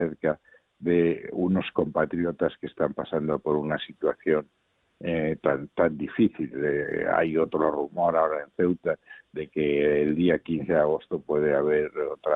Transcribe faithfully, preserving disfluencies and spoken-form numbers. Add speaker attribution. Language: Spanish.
Speaker 1: cerca de unos compatriotas que están pasando por una situación eh, tan tan difícil. Eh, hay otro rumor ahora en Ceuta de que el día quince de agosto puede haber otra